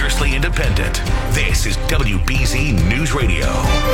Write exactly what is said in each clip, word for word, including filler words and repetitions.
fiercely independent. This is W B Z News Radio.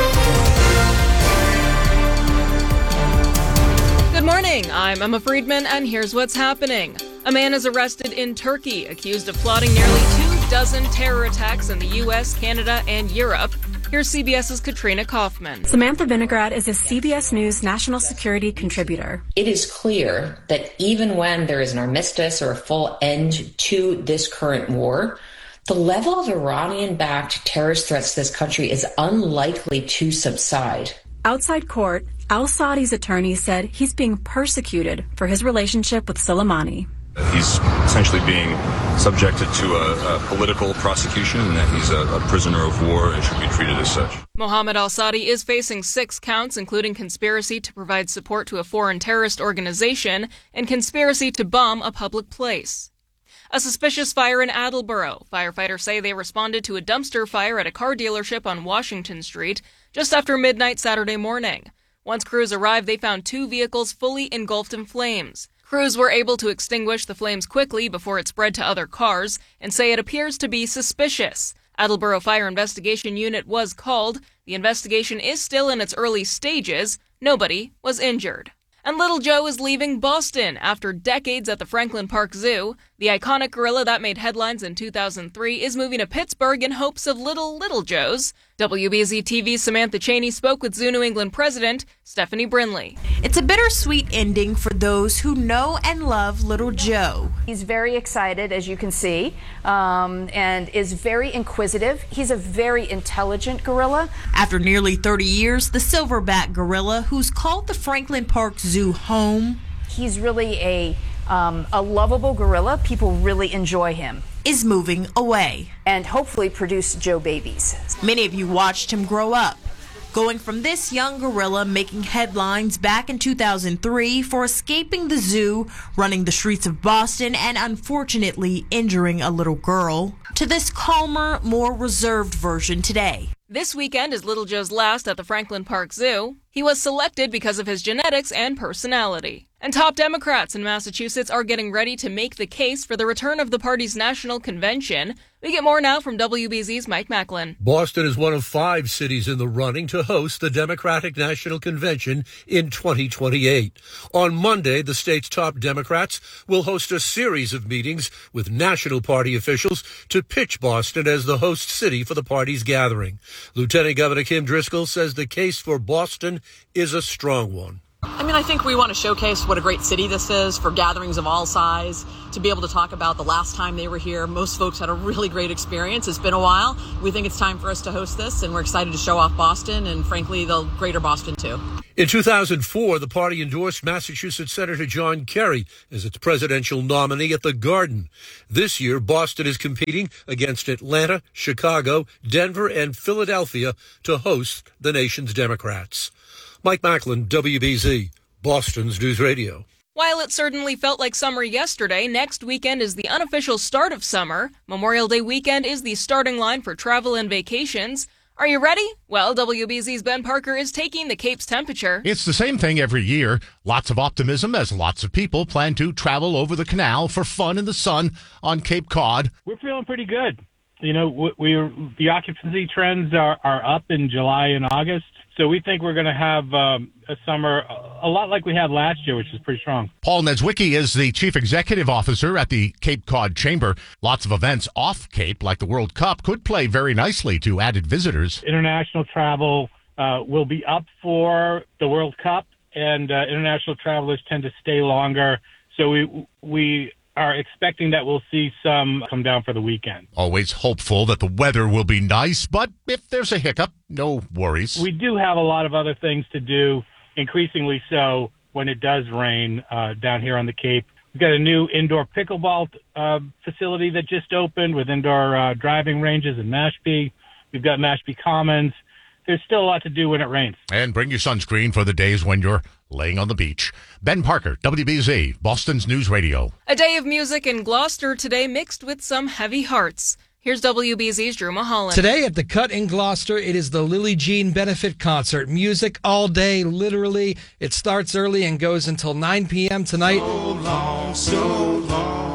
Good morning, I'm Emma Friedman, and here's what's happening. A man is arrested in Turkey, accused of plotting nearly two dozen terror attacks in the U S, Canada, and Europe. Here's CBS's Katrina Kaufman. Samantha Vinograd is a C B S News national security contributor. It is clear that even when there is an armistice or a full end to this current war, the level of Iranian-backed terrorist threats to this country is unlikely to subside. Outside court, al-Saadi's attorney said he's being persecuted for his relationship with Soleimani. He's essentially being subjected to a, a political prosecution and that he's a, a prisoner of war and should be treated as such. Mohammed al-Saadi is facing six counts, including conspiracy to provide support to a foreign terrorist organization and conspiracy to bomb a public place. A suspicious fire in Attleboro. Firefighters say they responded to a dumpster fire at a car dealership on Washington Street just after midnight Saturday morning. Once crews arrived, they found two vehicles fully engulfed in flames. Crews were able to extinguish the flames quickly before it spread to other cars and say it appears to be suspicious. Attleboro Fire Investigation Unit was called. The investigation is still in its early stages. Nobody was injured. And Little Joe is leaving Boston after decades at the Franklin Park Zoo. The iconic gorilla that made headlines in two thousand three is moving to Pittsburgh in hopes of little, little Joes. W B Z T V's Samantha Cheney spoke with Zoo New England president Stephanie Brinley. It's a bittersweet ending for those who know and love Little Joe. He's very excited, as you can see, um, and is very inquisitive. He's a very intelligent gorilla. After nearly thirty years, the silverback gorilla, who's called the Franklin Park Zoo home, he's really a um, a lovable gorilla. People really enjoy him. Is moving away. And hopefully produce Joe babies. Many of you watched him grow up, going from this young gorilla making headlines back in two thousand three for escaping the zoo, running the streets of Boston, and unfortunately injuring a little girl, to this calmer, more reserved version today. This weekend is Little Joe's last at the Franklin Park Zoo. He was selected because of his genetics and personality. And top Democrats in Massachusetts are getting ready to make the case for the return of the party's national convention. We get more now from W B Z's Mike Macklin. Boston is one of five cities in the running to host the Democratic National Convention in twenty twenty-eight. On Monday, the state's top Democrats will host a series of meetings with national party officials to pitch Boston as the host city for the party's gathering. Lieutenant Governor Kim Driscoll says the case for Boston is a strong one. I mean, I think we want to showcase what a great city this is for gatherings of all size, to be able to talk about the last time they were here. Most folks had a really great experience. It's been a while. We think it's time for us to host this, and we're excited to show off Boston and, frankly, the greater Boston, too. In two thousand four, the party endorsed Massachusetts Senator John Kerry as its presidential nominee at the Garden. This year, Boston is competing against Atlanta, Chicago, Denver, and Philadelphia to host the nation's Democrats. Mike Macklin, W B Z, Boston's News Radio. While it certainly felt like summer yesterday, next weekend is the unofficial start of summer. Memorial Day weekend is the starting line for travel and vacations. Are you ready? Well, W B Z's Ben Parker is taking the Cape's temperature. It's the same thing every year. Lots of optimism as lots of people plan to travel over the canal for fun in the sun on Cape Cod. We're feeling pretty good. You know, we, we the occupancy trends are, are up in July and August. So we think we're going to have um, a summer a lot like we had last year, which is pretty strong. Paul Neswicki is the chief executive officer at the Cape Cod Chamber. Lots of events off Cape, like the World Cup, could play very nicely to added visitors. International travel uh, will be up for the World Cup, and uh, international travelers tend to stay longer. So we we are expecting that we'll see some come down for the weekend. Always hopeful that the weather will be nice, but if there's a hiccup, no worries. We do have a lot of other things to do, increasingly so when it does rain uh, down here on the Cape. We've got a new indoor pickleball uh, facility that just opened with indoor uh, driving ranges in Mashpee. We've got Mashpee Commons. There's still a lot to do when it rains. And bring your sunscreen for the days when you're laying on the beach. Ben Parker, W B Z, Boston's News Radio. A day of music in Gloucester today mixed with some heavy hearts. Here's W B Z's Drew Mulholland. Today at the Cut in Gloucester, it is the Lily Jean Benefit Concert. Music all day, literally. It starts early and goes until nine p.m. tonight. So long, so long.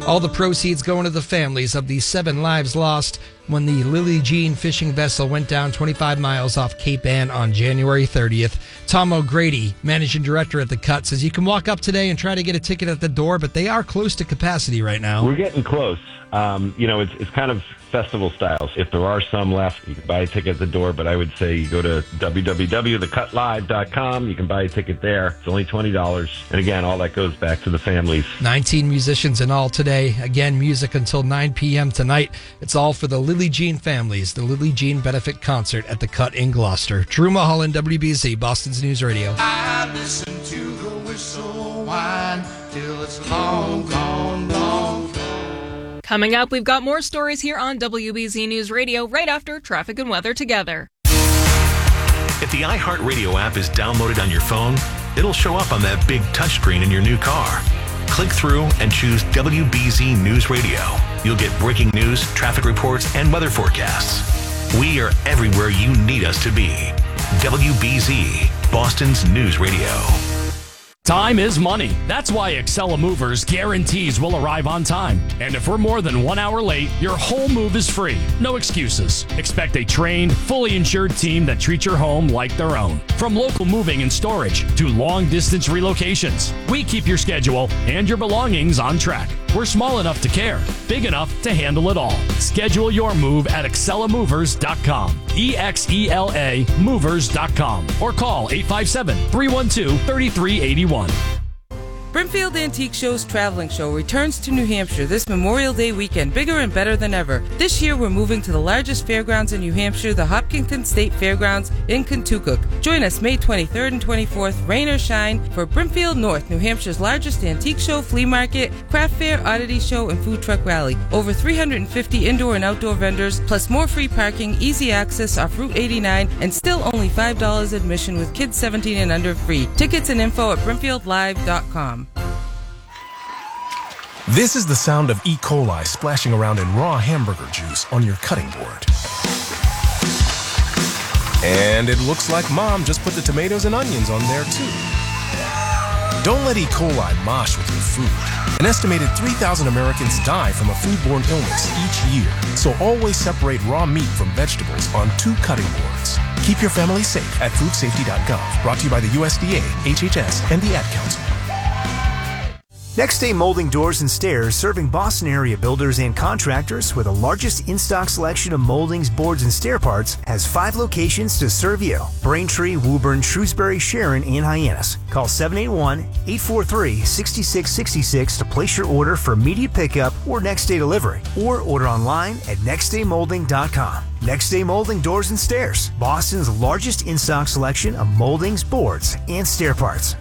All the proceeds going to the families of the seven lives lost when the Lily Jean fishing vessel went down twenty-five miles off Cape Ann on January thirtieth. Tom O'Grady, managing director at The Cut, says you can walk up today and try to get a ticket at the door, but they are close to capacity right now. We're getting close. Um, you know, it's it's kind of festival styles. If there are some left, you can buy a ticket at the door, but I would say you go to w w w dot the cut live dot com. You can buy a ticket there. It's only twenty dollars. And again, all that goes back to the families. nineteen musicians in all today. Again, music until nine p.m. tonight. It's all for the Lily Jean families. The Lily Jean Benefit Concert at The Cut in Gloucester. Drew Mulholland, W B Z, Boston's News Radio. I listen to the whistle whine till it's long gone, long gone. Coming up, we've got more stories here on W B Z News Radio right after traffic and weather together. If the iHeartRadio app is downloaded on your phone, it'll show up on that big touchscreen in your new car. Click through and choose W B Z News Radio. You'll get breaking news, traffic reports, and weather forecasts. We are everywhere you need us to be. W B Z, Boston's News Radio. Time is money. That's why Excella Movers guarantees we'll arrive on time. And if we're more than one hour late, your whole move is free. No excuses. Expect a trained, fully insured team that treats your home like their own. From local moving and storage to long-distance relocations, we keep your schedule and your belongings on track. We're small enough to care, big enough to handle it all. Schedule your move at excella movers dot com. E X E L A movers dot com. Or call eight five seven, three one two, three three eight one. Brimfield Antique Show's traveling show returns to New Hampshire this Memorial Day weekend, bigger and better than ever. This year, we're moving to the largest fairgrounds in New Hampshire, the Hopkinton State Fairgrounds in Kentucky. Join us May twenty-third and twenty-fourth, rain or shine, for Brimfield North, New Hampshire's largest antique show, flea market, craft fair, oddity show, and food truck rally. Over three hundred fifty indoor and outdoor vendors, plus more free parking, easy access off Route eighty-nine, and still only five dollars admission with kids seventeen and under free. Tickets and info at brimfield live dot com. This is the sound of E. coli splashing around in raw hamburger juice on your cutting board. And it looks like Mom just put the tomatoes and onions on there too. Don't let E. coli mosh with your food. An estimated three thousand Americans die from a foodborne illness each year. So always separate raw meat from vegetables on two cutting boards. Keep your family safe at food safety dot gov. Brought to you by the U S D A, H H S, and the Ad Council. Next Day Molding Doors and Stairs, serving Boston area builders and contractors with the largest in-stock selection of moldings, boards, and stair parts, has five locations to serve you. Braintree, Woburn, Shrewsbury, Sharon, and Hyannis. Call seven eight one, eight four three, six six six six to place your order for immediate pickup or next day delivery, or order online at next day molding dot com. Next Day Molding Doors and Stairs, Boston's largest in-stock selection of moldings, boards, and stair parts.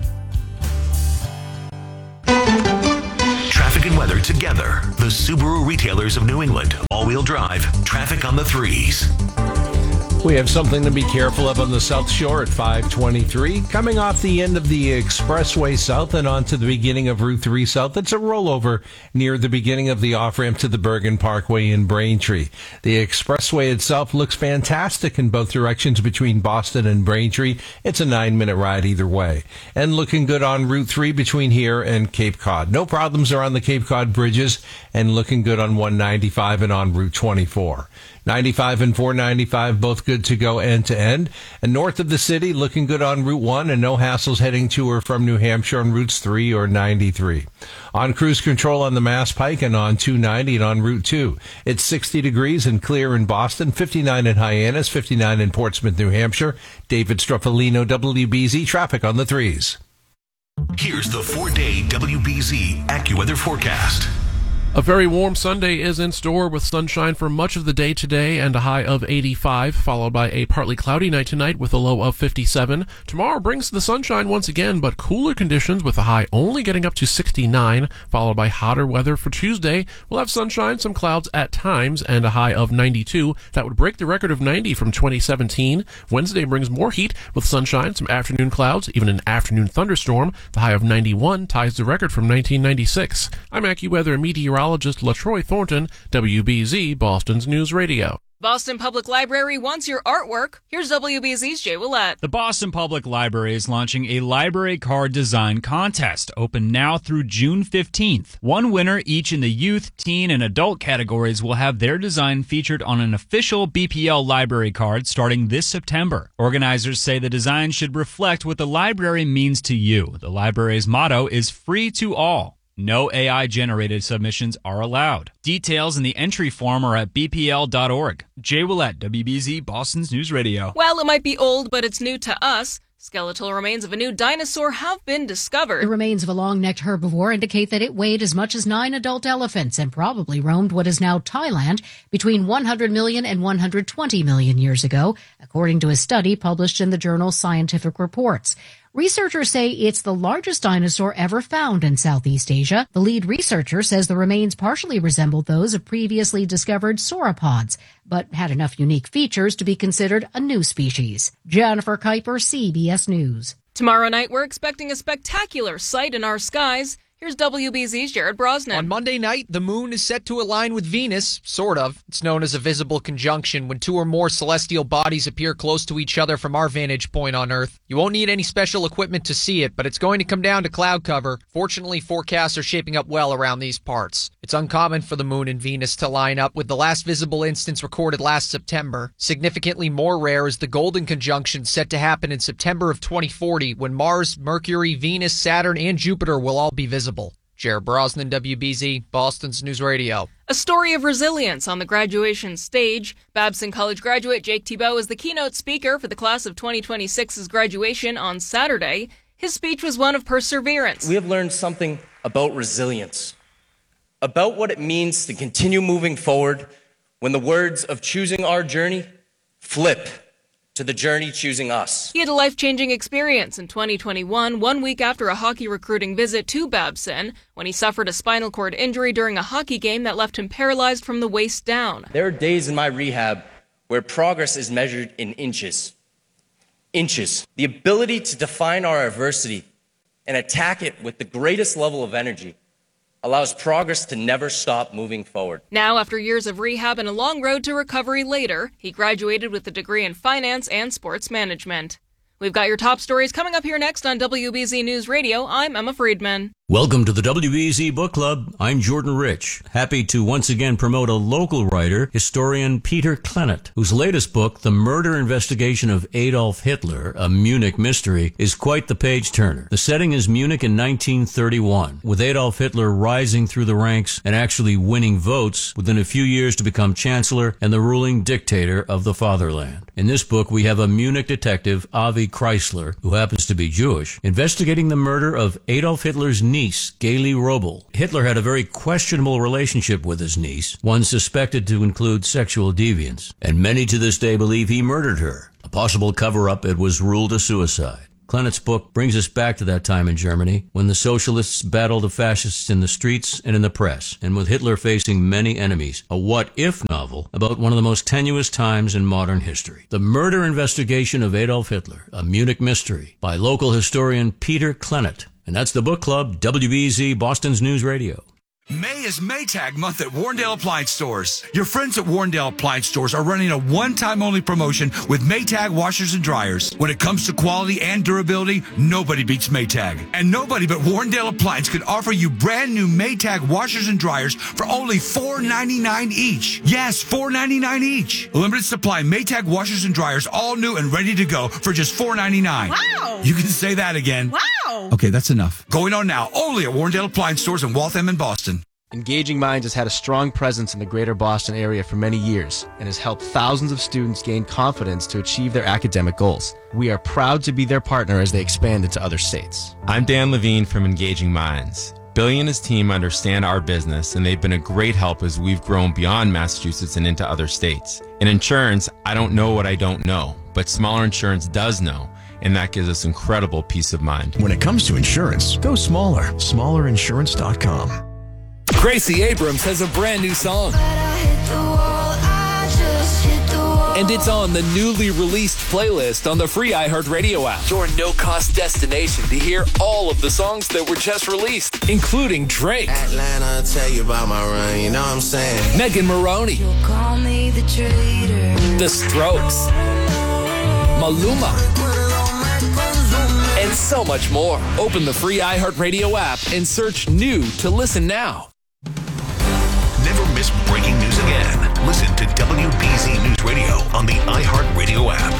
Traffic and weather together. The Subaru retailers of New England. All-wheel drive. Traffic on the threes. We have something to be careful of on the South Shore at five twenty-three. Coming off the end of the Expressway South and on to the beginning of Route three South, it's a rollover near the beginning of the off-ramp to the Bergen Parkway in Braintree. The Expressway itself looks fantastic in both directions between Boston and Braintree. It's a nine-minute ride either way. And looking good on Route three between here and Cape Cod. No problems around the Cape Cod bridges, and looking good on one ninety-five and on Route twenty-four. ninety-five and four ninety-five, both good to go end to end. And north of the city, looking good on Route one and no hassles heading to or from New Hampshire on Routes three or ninety-three. On cruise control on the Mass Pike and on two ninety and on Route two. It's sixty degrees and clear in Boston, fifty-nine in Hyannis, fifty-nine in Portsmouth, New Hampshire. David Struffolino, W B Z, traffic on the threes. Here's the four-day W B Z AccuWeather forecast. A very warm Sunday is in store with sunshine for much of the day today and a high of eighty-five, followed by a partly cloudy night tonight with a low of fifty-seven. Tomorrow brings the sunshine once again, but cooler conditions with a high only getting up to sixty-nine, followed by hotter weather for Tuesday. We'll have sunshine, some clouds at times, and a high of ninety-two. That would break the record of ninety from twenty seventeen. Wednesday brings more heat with sunshine, some afternoon clouds, even an afternoon thunderstorm. The high of ninety-one ties the record from nineteen ninety-six. I'm AccuWeather meteorologist LaTroy Thornton, W B Z, Boston's News Radio. Boston Public Library wants your artwork. Here's W B Z's Jay Willett. The Boston Public Library is launching a library card design contest, open now through June fifteenth. One winner each in the youth, teen, and adult categories will have their design featured on an official B P L library card starting this September. Organizers say the design should reflect what the library means to you. The library's motto is free to all. No A I-generated submissions are allowed. Details in the entry form are at b p l dot org. Jay Willett, W B Z, Boston's News Radio. Well, it might be old, but it's new to us. Skeletal remains of a new dinosaur have been discovered. The remains of a long-necked herbivore indicate that it weighed as much as nine adult elephants and probably roamed what is now Thailand between one hundred million and one hundred twenty million years ago, according to a study published in the journal Scientific Reports. Researchers say it's the largest dinosaur ever found in Southeast Asia. The lead researcher says the remains partially resembled those of previously discovered sauropods, but had enough unique features to be considered a new species. Jennifer Kuiper, C B S News. Tomorrow night, we're expecting a spectacular sight in our skies. Here's W B Z's Jared Brosnan. On Monday night, the moon is set to align with Venus, sort of. It's known as a visible conjunction when two or more celestial bodies appear close to each other from our vantage point on Earth. You won't need any special equipment to see it, but it's going to come down to cloud cover. Fortunately, forecasts are shaping up well around these parts. It's uncommon for the moon and Venus to line up, with the last visible instance recorded last September. Significantly more rare is the golden conjunction set to happen in September of twenty forty, when Mars, Mercury, Venus, Saturn, and Jupiter will all be visible. Jared Brosnan, W B Z, Boston's News Radio. A story of resilience on the graduation stage. Babson College graduate Jake Thibault is the keynote speaker for the class of twenty twenty-six's graduation on Saturday. His speech was one of perseverance. We have learned something about resilience, about what it means to continue moving forward when the words of choosing our journey flip to the journey choosing us. He had a life-changing experience in twenty twenty-one, one week after a hockey recruiting visit to Babson, when he suffered a spinal cord injury during a hockey game that left him paralyzed from the waist down. There are days in my rehab where progress is measured in inches. Inches. The ability to define our adversity and attack it with the greatest level of energy allows progress to never stop moving forward. Now, after years of rehab and a long road to recovery later, he graduated with a degree in finance and sports management. We've got your top stories coming up here next on W B Z News Radio. I'm Emma Friedman. Welcome to the W B Z Book Club. I'm Jordan Rich, happy to once again promote a local writer, historian Peter Klennett, whose latest book, The Murder Investigation of Adolf Hitler, a Munich Mystery, is quite the page-turner. The setting is Munich in nineteen thirty-one, with Adolf Hitler rising through the ranks and actually winning votes within a few years to become chancellor and the ruling dictator of the fatherland. In this book, we have a Munich detective, Avi Chrysler, who happens to be Jewish, investigating the murder of Adolf Hitler's niece, Gaily Robel. Hitler had a very questionable relationship with his niece, one suspected to include sexual deviance, and many to this day believe he murdered her. A possible cover-up, it was ruled a suicide. Klennett's book brings us back to that time in Germany, when the socialists battled the fascists in the streets and in the press, and with Hitler facing many enemies. A what-if novel about one of the most tenuous times in modern history. The Murder Investigation of Adolf Hitler, a Munich Mystery, by local historian Peter Klennett. And that's the Book Club, W B Z, Boston's News Radio. May is Maytag month at Warrendale Appliance Stores. Your friends at Warrendale Appliance Stores are running a one-time only promotion with Maytag washers and dryers. When it comes to quality and durability, nobody beats Maytag. And nobody but Warrendale Appliance can offer you brand new Maytag washers and dryers for only four ninety-nine each. Yes, four ninety-nine each. Limited supply Maytag washers and dryers, all new and ready to go for just four ninety-nine. Wow! You can say that again. Wow! Okay, that's enough. Going on now, only at Warrendale Appliance Stores in Waltham and Boston. Engaging Minds has had a strong presence in the greater Boston area for many years and has helped thousands of students gain confidence to achieve their academic goals. We are proud to be their partner as they expand into other states. I'm Dan Levine from Engaging Minds. Billy and his team understand our business, and they've been a great help as we've grown beyond Massachusetts and into other states. In insurance, I don't know what I don't know, but Smaller Insurance does know, and that gives us incredible peace of mind. When it comes to insurance, go smaller. smaller insurance dot com. Gracie Abrams has a brand new song. And it's on the newly released playlist on the free iHeartRadio app. Your no-cost destination to hear all of the songs that were just released, including Drake, Atlanta, tell you about my run, you know what I'm saying? Megan Maroney, Call me the traitor. The Strokes, Maluma, and so much more. Open the free iHeartRadio app and search New to listen now. Never miss breaking news again. Listen to W B Z News Radio on the iHeartRadio app.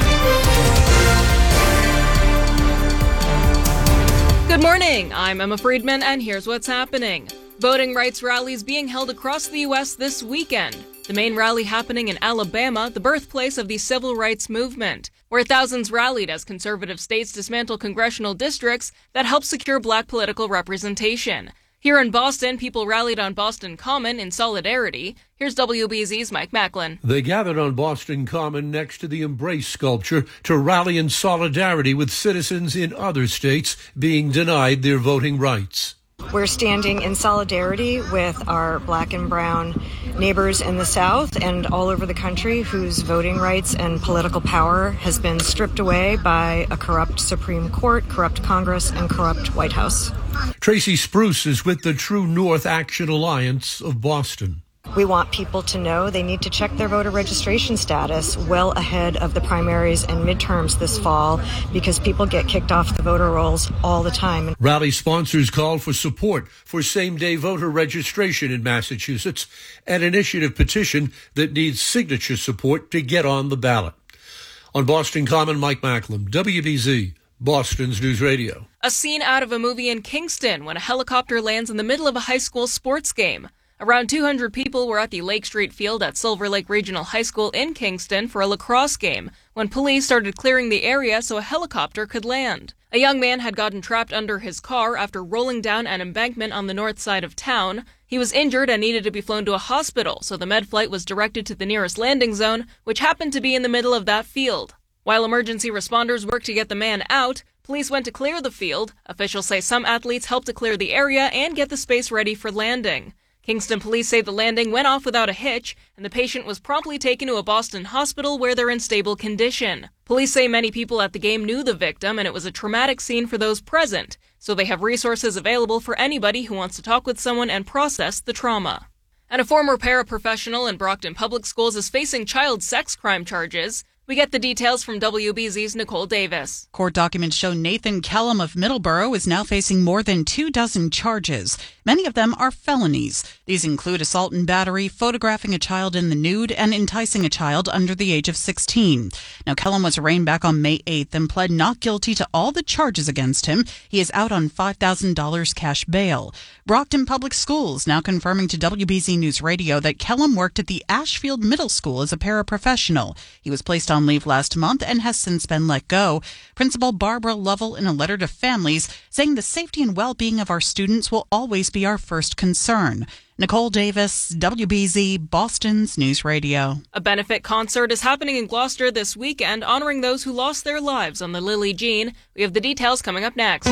Good morning. I'm Emma Friedman, and here's what's happening. Voting rights rallies being held across the U S this weekend. The main rally happening in Alabama, the birthplace of the civil rights movement, where thousands rallied as conservative states dismantle congressional districts that help secure black political representation. Here in Boston, people rallied on Boston Common in solidarity. Here's W B Z's Mike Macklin. They gathered on Boston Common next to the Embrace sculpture to rally in solidarity with citizens in other states being denied their voting rights. We're standing in solidarity with our black and brown neighbors in the South and all over the country whose voting rights and political power has been stripped away by a corrupt Supreme Court, corrupt Congress, and corrupt White House. Tracy Spruce is with the True North Action Alliance of Boston. We want people to know they need to check their voter registration status well ahead of the primaries and midterms this fall because people get kicked off the voter rolls all the time. Rally sponsors called for support for same-day voter registration in Massachusetts, an initiative petition that needs signature support to get on the ballot. On Boston Common, Mike Macklin, W B Z, Boston's News Radio. A scene out of a movie in Kingston when a helicopter lands in the middle of a high school sports game. Around two hundred people were at the Lake Street Field at Silver Lake Regional High School in Kingston for a lacrosse game when police started clearing the area so a helicopter could land. A young man had gotten trapped under his car after rolling down an embankment on the north side of town. He was injured and needed to be flown to a hospital, so the med flight was directed to the nearest landing zone, which happened to be in the middle of that field. While emergency responders worked to get the man out, police went to clear the field. Officials say some athletes helped to clear the area and get the space ready for landing. Kingston police say the landing went off without a hitch, and the patient was promptly taken to a Boston hospital where they're in stable condition. Police say many people at the game knew the victim, and it was a traumatic scene for those present, so they have resources available for anybody who wants to talk with someone and process the trauma. And a former paraprofessional in Brockton Public Schools is facing child sex crime charges. We get the details from W B Z's Nicole Davis. Court documents show Nathan Kellum of Middleborough is now facing more than two dozen charges. Many of them are felonies. These include assault and battery, photographing a child in the nude, and enticing a child under the age of sixteen. Now, Kellum was arraigned back on May eighth and pled not guilty to all the charges against him. He is out on five thousand dollars cash bail. Brockton Public Schools now confirming to W B Z News Radio that Kellum worked at the Ashfield Middle School as a paraprofessional. He was placed on leave last month and has since been let go. Principal Barbara Lovell in a letter to families saying the safety and well-being of our students will always be our first concern. Nicole Davis, W B Z, Boston's News Radio. A benefit concert is happening in Gloucester this weekend honoring those who lost their lives on the Lily Jean. We have the details coming up next.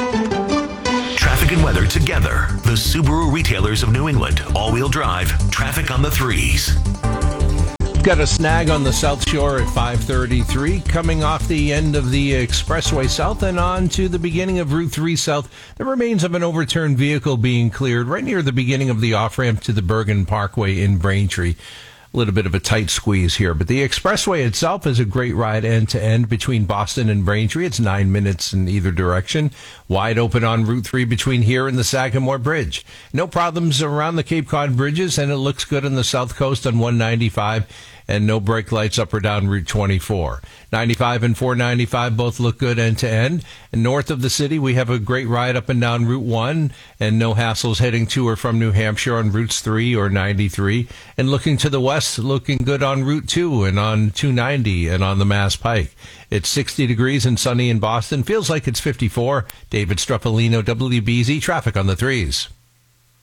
Traffic and weather together. The Subaru retailers of New England. All-wheel drive. Traffic on the threes. Got a snag on the South Shore at five thirty-three, coming off the end of the Expressway South and on to the beginning of Route three South. The remains of an overturned vehicle being cleared right near the beginning of the off-ramp to the Bergen Parkway in Braintree. A little bit of a tight squeeze here, but the expressway itself is a great ride end-to-end between Boston and Braintree. It's nine minutes in either direction. Wide open on Route three between here and the Sagamore Bridge. No problems around the Cape Cod bridges, and it looks good on the South Coast on one ninety-five. And no brake lights up or down Route twenty-four. ninety-five and four ninety-five both look good end-to-end. And north of the city, we have a great ride up and down Route one, and no hassles heading to or from New Hampshire on Routes three or ninety-three. And looking to the west, looking good on Route two and on two ninety and on the Mass Pike. It's sixty degrees and sunny in Boston. Feels like it's fifty-four. David Struffolino, W B Z, traffic on the threes.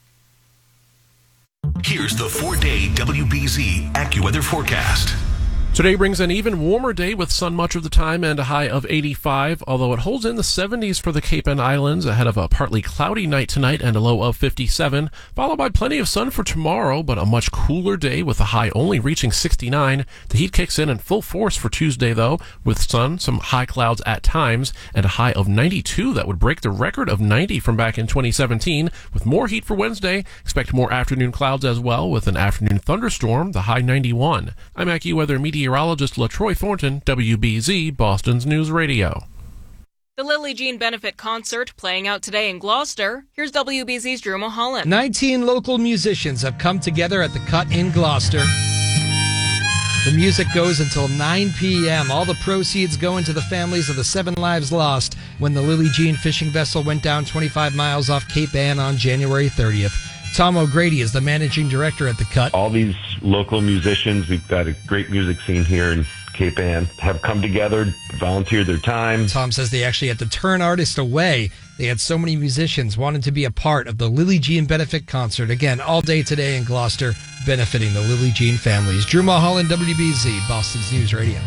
Here's the four-day W B Z AccuWeather forecast. Today brings an even warmer day with sun much of the time and a high of eighty-five, although it holds in the seventies for the Cape and Islands ahead of a partly cloudy night tonight and a low of fifty-seven, followed by plenty of sun for tomorrow, but a much cooler day with a high only reaching sixty-nine. The heat kicks in in full force for Tuesday, though, with sun, some high clouds at times, and a high of ninety-two that would break the record of ninety from back in twenty seventeen. With more heat for Wednesday, expect more afternoon clouds as well, with an afternoon thunderstorm, the high ninety-one. I'm AccuWeather meteorologist LaTroy Thornton, W B Z, Boston's News Radio. The Lily Jean Benefit Concert playing out today in Gloucester. Here's W B Z's Drew Mulholland. nineteen local musicians have come together at the Cut in Gloucester. The music goes until nine p.m. All the proceeds go into the families of the seven lives lost when the Lily Jean fishing vessel went down twenty-five miles off Cape Ann on January thirtieth. Tom O'Grady is the managing director at the Cut. All these local musicians, we've got a great music scene here in Cape Ann, have come together, volunteered their time. Tom says they actually had to turn artists away. They had so many musicians wanting to be a part of the Lily Jean Benefit Concert. Again, all day today in Gloucester, benefiting the Lily Jean families. Drew Mulholland, W B Z, Boston's News Radio.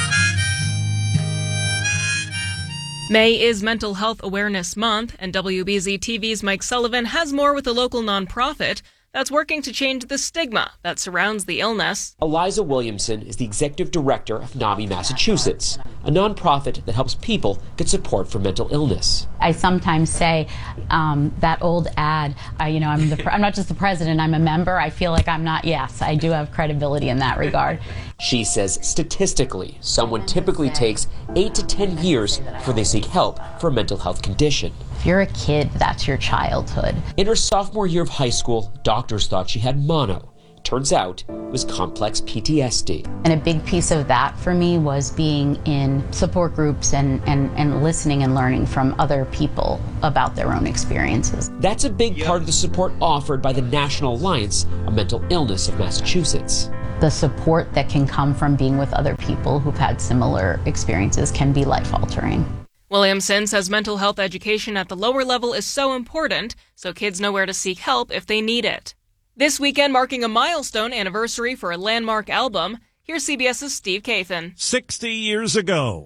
May is Mental Health Awareness Month, and W B Z T V's Mike Sullivan has more with a local nonprofit that's working to change the stigma that surrounds the illness. Eliza Williamson is the executive director of NAMI Massachusetts, a nonprofit that helps people get support for mental illness. I sometimes say um, that old ad, uh, you know, I'm, the, I'm not just the president, I'm a member. I feel like I'm not, yes, I do have credibility in that regard. She says statistically, someone typically takes eight to ten years before they seek help for a mental health condition. If you're a kid, that's your childhood. In her sophomore year of high school, doctors thought she had mono. Turns out it was complex P T S D. And a big piece of that for me was being in support groups and, and, and listening and learning from other people about their own experiences. That's a big part of the support offered by the National Alliance on Mental Illness of Massachusetts. The support that can come from being with other people who've had similar experiences can be life-altering. Williamson says mental health education at the lower level is so important, so kids know where to seek help if they need it. This weekend marking a milestone anniversary for a landmark album, here's CBS's Steve Kathan. sixty years ago,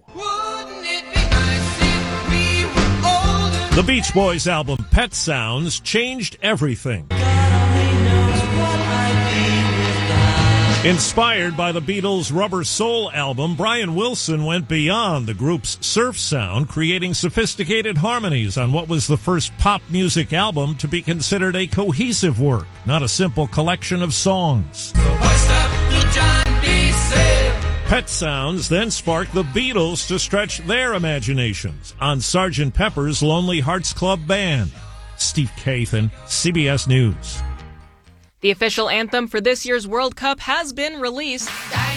the Beach Boys album Pet Sounds changed everything. Inspired by the Beatles' Rubber Soul album, Brian Wilson went beyond the group's surf sound, creating sophisticated harmonies on what was the first pop music album to be considered a cohesive work, not a simple collection of songs. Pet Sounds then sparked the Beatles to stretch their imaginations on Sergeant Pepper's Lonely Hearts Club Band. Steve Kathan, C B S News. The official anthem for this year's World Cup has been released.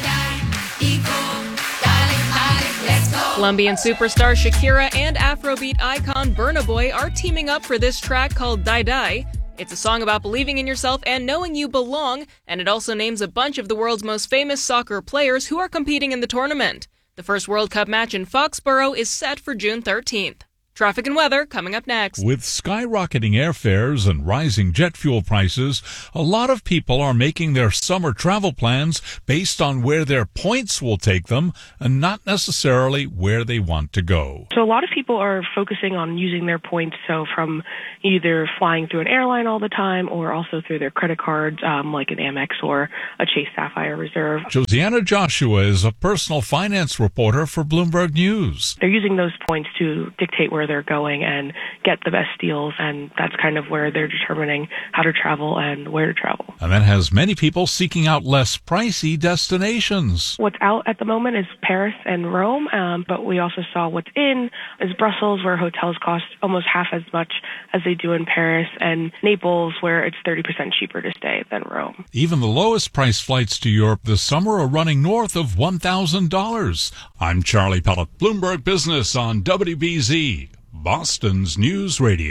Colombian superstar Shakira and Afrobeat icon Burna Boy are teaming up for this track called Die Die. It's a song about believing in yourself and knowing you belong, and it also names a bunch of the world's most famous soccer players who are competing in the tournament. The first World Cup match in Foxborough is set for June thirteenth. Traffic and weather coming up next. With skyrocketing airfares and rising jet fuel prices, a lot of people are making their summer travel plans based on where their points will take them and not necessarily where they want to go. So a lot of people are focusing on using their points, so from either flying through an airline all the time or also through their credit cards, um, like an Amex or a Chase Sapphire Reserve. Josiana Joshua is a personal finance reporter for Bloomberg News. They're using those points to dictate where they're going and get the best deals, and that's kind of where they're determining how to travel and where to travel. And that has many people seeking out less pricey destinations. What's out at the moment is Paris and Rome, um, but we also saw what's in is Brussels, where hotels cost almost half as much as they do in Paris, and Naples, where it's thirty percent cheaper to stay than Rome. Even the lowest price flights to Europe this summer are running north of one thousand dollars. I'm Charlie Pellet, Bloomberg Business on W B Z, Boston's News Radio.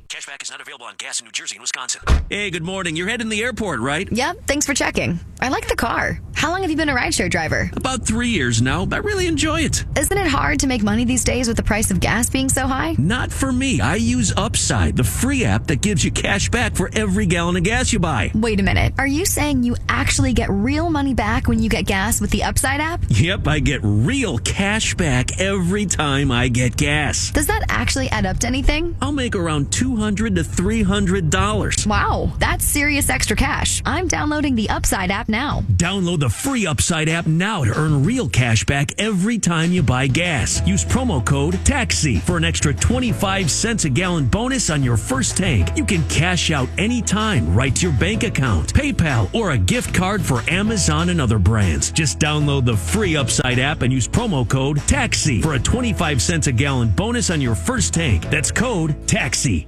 Cashback is not available on gas in New Jersey and Wisconsin. Hey, good morning. You're heading to the airport, right? Yep, thanks for checking. I like the car. How long have you been a rideshare driver? About three years now. I really enjoy it. Isn't it hard to make money these days with the price of gas being so high? Not for me. I use Upside, the free app that gives you cash back for every gallon of gas you buy. Wait a minute. Are you saying you actually get real money back when you get gas with the Upside app? Yep, I get real cash back every time I get gas. Does that actually add up to anything? I'll make around two hundred to three hundred dollars. Wow, that's serious extra cash. I'm downloading the Upside app now. Download the free Upside app now to earn real cash back every time you buy gas. Use promo code TAXI for an extra twenty-five cents a gallon bonus on your first tank. You can cash out anytime right to your bank account, PayPal, or a gift card for Amazon and other brands. Just download the free Upside app and use promo code TAXI for a twenty-five cents a gallon bonus on your first tank. That's code TAXI.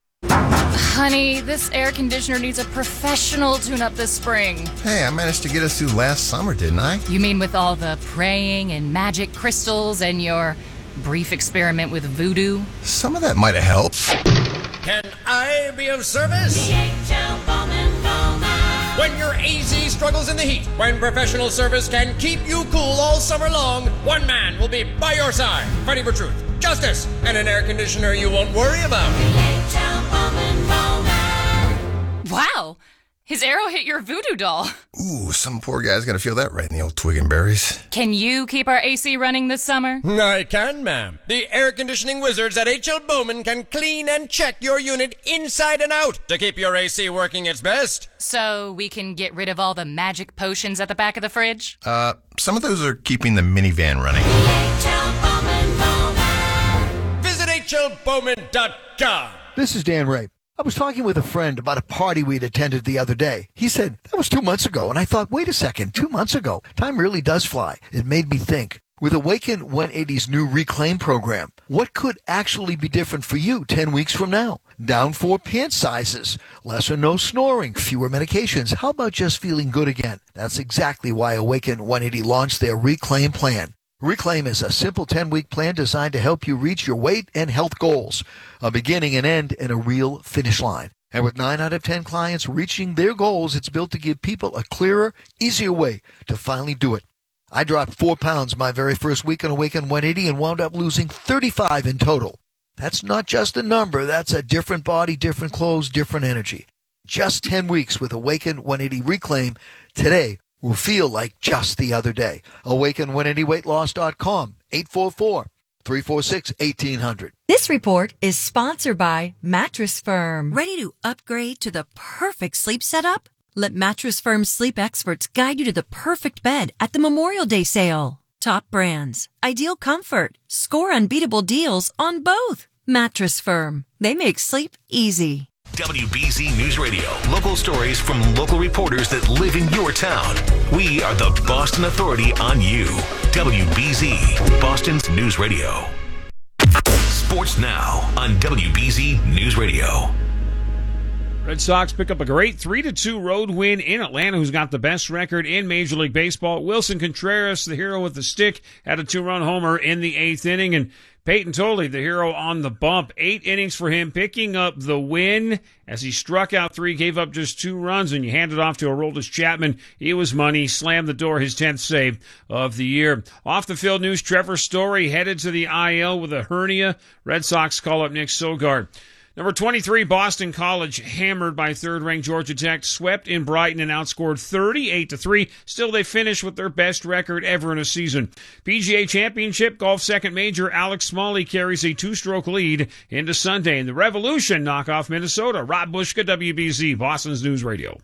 Honey, this air conditioner needs a professional tune-up this spring. Hey, I managed to get us through last summer, didn't I? You mean with all the praying and magic crystals and your brief experiment with voodoo? Some of that might have helped. Can I be of service? D H L Bowman Bowman. When your A Z struggles in the heat, when professional service can keep you cool all summer long, one man will be by your side, fighting for truth, justice, and an air conditioner you won't worry about. D H L Bowman Bowman. Wow, his arrow hit your voodoo doll. Ooh, some poor guy's gonna feel that right in the old twig and berries. Can you keep our A C running this summer? I can, ma'am. The air conditioning wizards at H L Bowman can clean and check your unit inside and out to keep your A C working its best. So we can get rid of all the magic potions at the back of the fridge? Uh, some of those are keeping the minivan running. H L Bowman Bowman. Visit H L Bowman dot com. This is Dan Ray. I was talking with a friend about a party we'd attended the other day. He said, that was two months ago. And I thought, wait a second, two months ago? Time really does fly. It made me think. With Awaken one eighty's new Reclaim program, what could actually be different for you ten weeks from now? Down four pant sizes, less or no snoring, fewer medications. How about just feeling good again? That's exactly why Awaken one eighty launched their Reclaim plan. Reclaim is a simple ten-week plan designed to help you reach your weight and health goals, a beginning and end in a real finish line. And with nine out of ten clients reaching their goals, it's built to give people a clearer, easier way to finally do it. I dropped four pounds my very first week on Awaken one eighty and wound up losing thirty-five in total. That's not just a number. That's a different body, different clothes, different energy. Just ten weeks with Awaken one eighty Reclaim today will feel like just the other day. Awaken one eighty weight loss dot com, eight four four, three four six, one eight zero zero. This report is sponsored by Mattress Firm. Ready to upgrade to the perfect sleep setup? Let Mattress Firm's sleep experts guide you to the perfect bed at the Memorial Day sale. Top brands, ideal comfort, score unbeatable deals on both. Mattress Firm. They make sleep easy. W B Z News Radio. Local stories from local reporters that live in your town. We are the Boston Authority on you. W B Z, Boston's News Radio. Sports now on W B Z News Radio. Red Sox pick up a great three to two road win in Atlanta, who's got the best record in Major League Baseball. Wilson Contreras, the hero with the stick, had a two-run homer in the eighth inning, and Peyton Tolley, the hero on the bump. Eight innings for him, picking up the win as he struck out three, gave up just two runs, and you hand it off to Aroldis Chapman. He was money, slammed the door, his tenth save of the year. Off the field news, Trevor Story headed to the I L with a hernia. Red Sox call up Nick Sogard. Number twenty-three, Boston College, hammered by third-ranked Georgia Tech, swept in Brighton and outscored thirty-eight to three. Still, they finished with their best record ever in a season. P G A Championship, golf second major, Alex Smalley carries a two-stroke lead into Sunday. And the Revolution knock off Minnesota. Rob Bushka, W B Z, Boston's News Radio.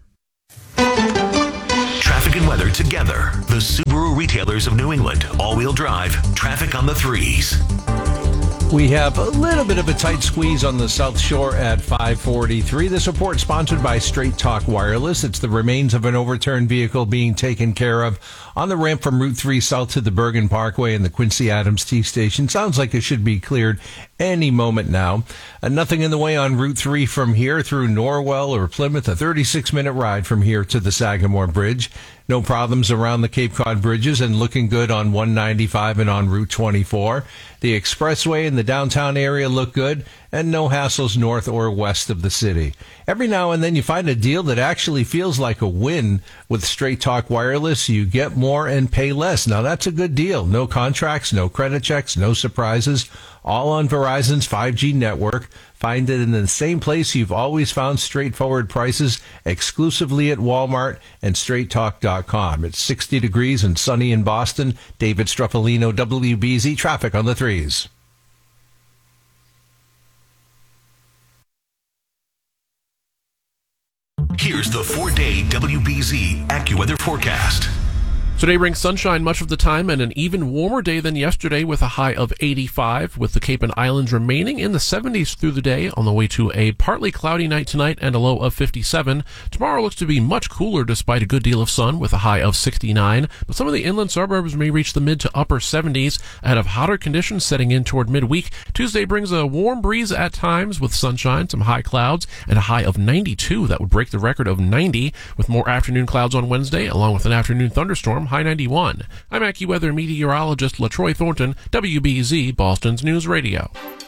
Traffic and weather together. The Subaru retailers of New England. All-wheel drive. Traffic on the threes. We have a little bit of a tight squeeze on the South Shore at five forty-three. This report sponsored by Straight Talk Wireless. It's the remains of an overturned vehicle being taken care of on the ramp from Route three south to the Bergen Parkway and the Quincy Adams T Station. Sounds like it should be cleared any moment now. Uh, nothing in the way on Route three from here through Norwell or Plymouth. A thirty-six minute ride from here to the Sagamore Bridge. No problems around the Cape Cod bridges and looking good on one ninety-five and on Route twenty-four. The expressway in the downtown area look good, and no hassles north or west of the city. Every now and then you find a deal that actually feels like a win. With Straight Talk Wireless, you get more and pay less. Now that's a good deal. No contracts, no credit checks, no surprises. All on Verizon's five G network. Find it in the same place you've always found straightforward prices, exclusively at Walmart and straight talk dot com. It's sixty degrees and sunny in Boston. David Struffolino, W B Z Traffic on the threes. Here's the four-day W B Z AccuWeather forecast. Today brings sunshine much of the time and an even warmer day than yesterday with a high of eighty-five, with the Cape and Islands remaining in the seventies through the day on the way to a partly cloudy night tonight and a low of fifty-seven. Tomorrow looks to be much cooler despite a good deal of sun with a high of sixty-nine, but some of the inland suburbs may reach the mid to upper seventies ahead of hotter conditions setting in toward midweek. Tuesday brings a warm breeze at times with sunshine, some high clouds, and a high of ninety-two. That would break the record of ninety, with more afternoon clouds on Wednesday along with an afternoon thunderstorm. High ninety-one. I'm AccuWeather meteorologist LaTroy Thornton, W B Z, Boston's News Radio.